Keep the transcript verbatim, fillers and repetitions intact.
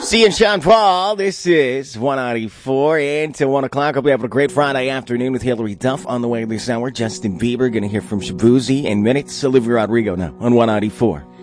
See you, Sean Paul. This is one ninety-four into one o'clock. Hope you have a great Friday afternoon with Hillary Duff on the way this hour. Justin Bieber, going to hear from Shabuzi in minutes. Olivia Rodrigo now on one ninety-four.